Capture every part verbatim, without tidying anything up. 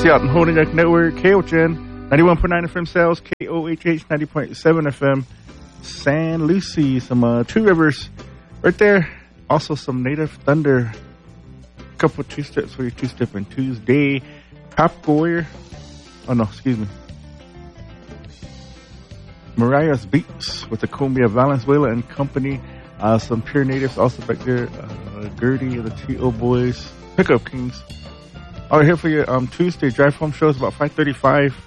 the Out and Holding Deck Network, K O H N, ninety-one point nine F M sales, K O H H, ninety point seven F M, San Lucie, some uh, Two Rivers right there. Also some Native Thunder, a couple of two-steps for your two-stepping Tuesday. Papgoyer, oh no, excuse me. Mariah's Beats with the Cumbia Valenzuela and Company. Uh, some Pure Natives also back there. Uh, Gertie, the T O Boys, Pickup Kings. All right, here for your um, Tuesday drive home shows about five thirty-five.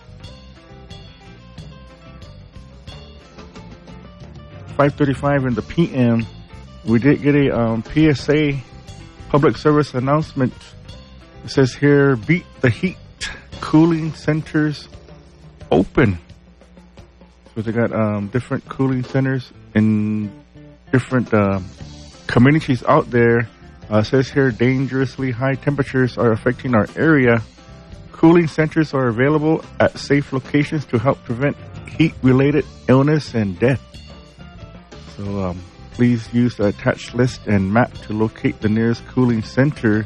five thirty-five in the P M. We did get a um, P S A, public service announcement. It says here, beat the heat. Cooling centers open. So they got um, different cooling centers in different uh, communities out there. Uh, it says here, dangerously high temperatures are affecting our area. Cooling centers are available at safe locations to help prevent heat-related illness and death. So um, please use the attached list and map to locate the nearest cooling center.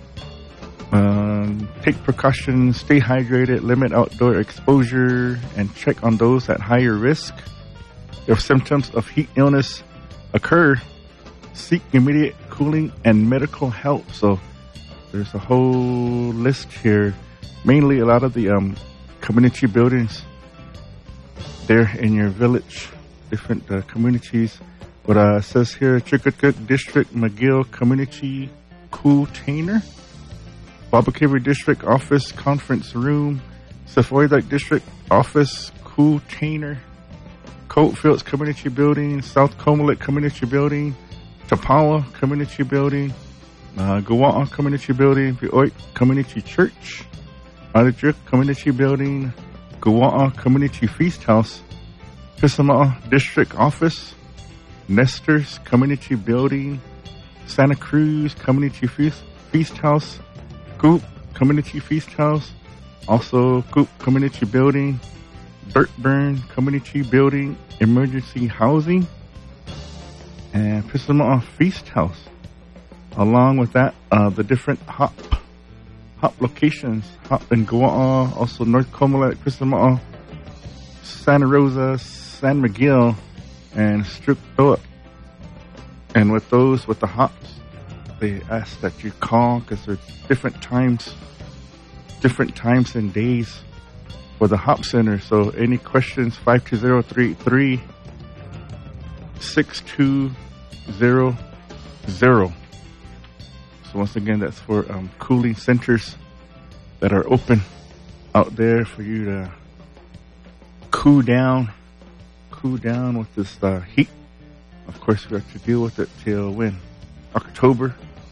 Um, take precautions, stay hydrated, limit outdoor exposure, and check on those at higher risk. If symptoms of heat illness occur, seek immediate cooling and medical help. So there's a whole list here. Mainly a lot of the um, community buildings there in your village, different uh, communities. But uh, it says here, Chickacook District, McGill Community Cool-Tainer, Wabakiri District Office Conference Room, Sephoidak District Office Cool-Tainer, Coatfields Community Building, South Comalit Community Building, Tapawa Community Building, uh, Gawa'a Community Building, Beoit Community Church, Adadrik Community Building, Gawa'a Community Feast House, Pisama'a District Office, Nestor's Community Building, Santa Cruz Community Feast, Feast House, Coop Community Feast House, also Coop Community Building, Burtburn Community Building, Emergency Housing, and Pisama'a Feast House. Along with that, uh, the different hop hop locations, hop in Gawa'a, also North Comalit, Pisama'a, Santa Rosa, San Miguel, and Striptoa. And with those, with the hops, they ask that you call because there's different times, different times and days for the hop center. So any questions, five two zero, three eight three, six two zero zero. So once again, that's for um, cooling centers that are open out there for you to cool down, cool down with this uh, heat. Of course, we have to deal with it till when? October,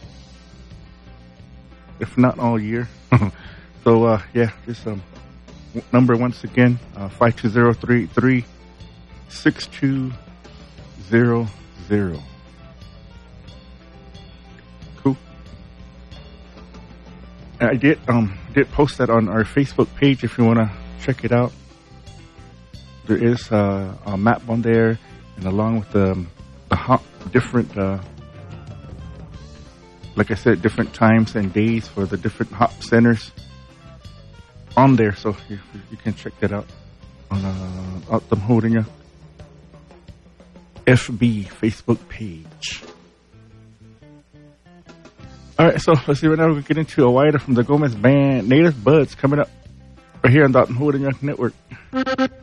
if not all year. So, uh, yeah, this um, number once again, uh, five two zero, three eight three, six two zero zero. Cool. I did um did post that on our Facebook page if you want to check it out. There is uh, a map on there, and along with the, um, the hop, different, uh, like I said, different times and days for the different hop centers on there. So you, you can check that out on uh, Out the Holding F B Facebook page. All right, so let's see. Right now we're going to get into a wider from the Gomez Band, Native Buds, coming up right here on Dot and Holding Network.